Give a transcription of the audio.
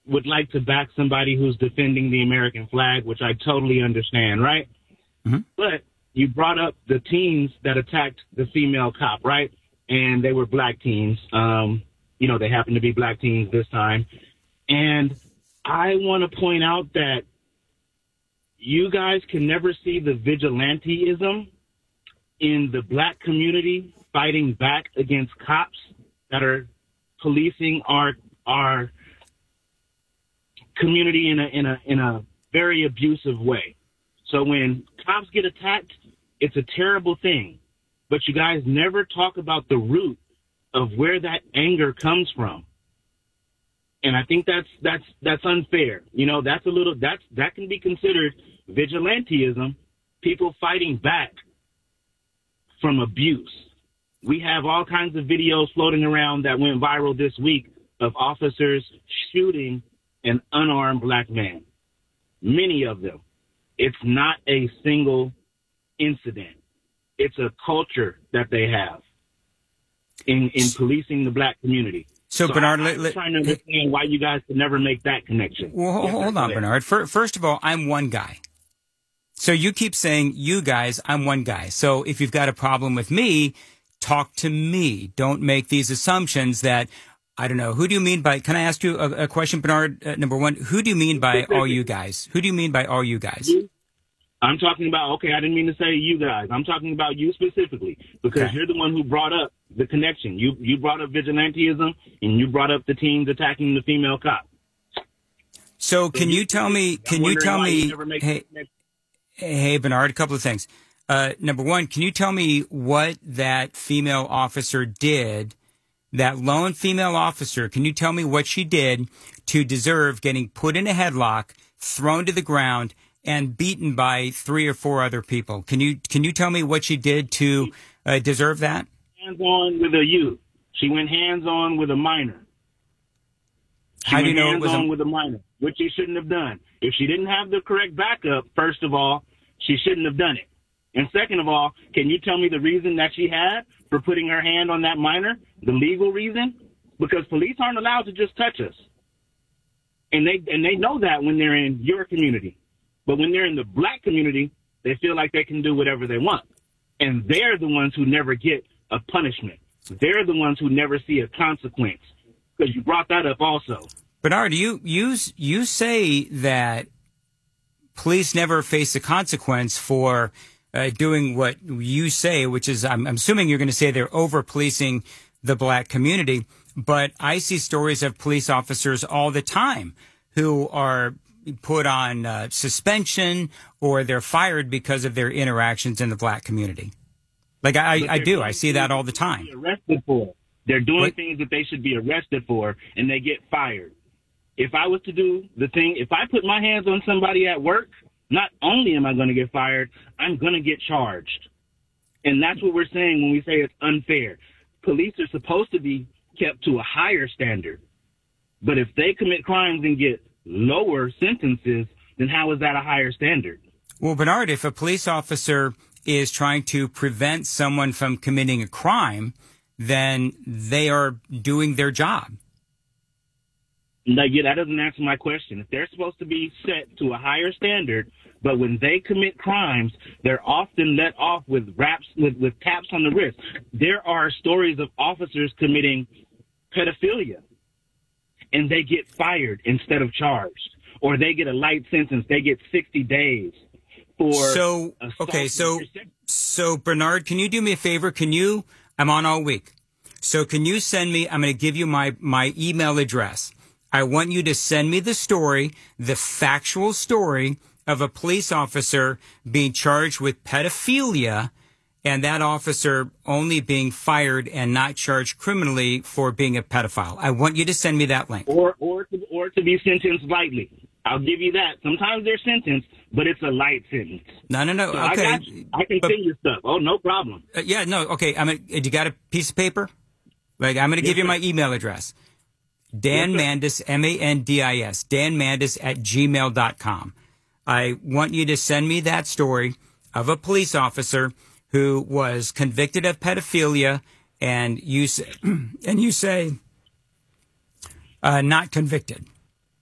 would like to back somebody who's defending the American flag, which I totally understand, right? Mm-hmm. But you brought up the teens that attacked the female cop, right? And they were black teens. They happened to be black teens this time. And I want to point out that you guys can never see the vigilanteism in the black community fighting back against cops that are policing our community in a very abusive way. So when cops get attacked, it's a terrible thing. But you guys never talk about the root of where that anger comes from. And I think that's unfair. That can be considered vigilanteism, people fighting back from abuse. We have all kinds of videos floating around that went viral this week of officers shooting an unarmed black man. Many of them. It's not a single incident. It's a culture that they have in policing the black community. So Bernard, I'm trying to understand why you guys could never make that connection. Well, hold on, Bernard. First of all, I'm one guy. So you keep saying you guys, I'm one guy. So if you've got a problem with me, talk to me. Don't make these assumptions that, I don't know, who do you mean by, can I ask you a question, Bernard? Number one, who do you mean by all you guys? Who do you mean by all you guys? I'm talking about, okay, I didn't mean to say you guys. I'm talking about you specifically because You're the one who brought up the connection. You brought up vigilanteism and you brought up the teens attacking the female cop. So can you tell me, hey, Bernard, a couple of things. Number one, can you tell me what that female officer did, that lone female officer, can you tell me what she did to deserve getting put in a headlock, thrown to the ground, and beaten by 3 or 4 other people? Can you tell me what she did to deserve that? Hands-on with a youth. She went hands-on with a minor. How do you know it was with a minor, which she shouldn't have done. If she didn't have the correct backup, first of all, she shouldn't have done it. And second of all, can you tell me the reason that she had for putting her hand on that minor, the legal reason? Because police aren't allowed to just touch us. And they know that when they're in your community. But when they're in the black community, they feel like they can do whatever they want. And they're the ones who never get a punishment. They're the ones who never see a consequence. Because you brought that up also. Bernard, you say that police never face a consequence for doing what you say, which is, I'm assuming you're going to say they're over-policing the black community. But I see stories of police officers all the time who are put on suspension or they're fired because of their interactions in the black community. Like I do. I see that all the time. Arrested for. They're doing things that they should be arrested for, and they get fired. If I was to do the thing, if I put my hands on somebody at work, not only am I going to get fired, I'm going to get charged. And that's what we're saying when we say it's unfair. Police are supposed to be kept to a higher standard. But if they commit crimes and get lower sentences, then how is that a higher standard? Well, Bernard, if a police officer is trying to prevent someone from committing a crime, then they are doing their job. That doesn't answer my question. If they're supposed to be set to a higher standard, but when they commit crimes, they're often let off with raps, with taps on the wrist. There are stories of officers committing pedophilia, and they get fired instead of charged, or they get a light sentence. They get 60 days for. So Bernard, can you do me a favor? I'm on all week. So can you send me, I'm going to give you my email address. I want you to send me the story, the factual story of a police officer being charged with pedophilia and that officer only being fired and not charged criminally for being a pedophile. I want you to send me that link. Or to be sentenced lightly. I'll give you that. Sometimes they're sentenced, but it's a light sentence. No. So okay. I can send you stuff. Oh, no problem. Okay. You got a piece of paper? I'm going to give you my email address. Dan Mandis, Mandis, danmandis@gmail.com. I want you to send me that story of a police officer who was convicted of pedophilia, and you say not convicted.